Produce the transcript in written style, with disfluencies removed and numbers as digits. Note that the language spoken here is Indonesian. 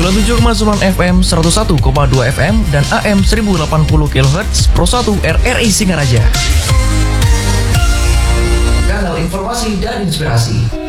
97,9 FM, 101,2 FM, dan AM 1080 kHz Pro 1 RRI Singaraja. Kanal informasi dan inspirasi.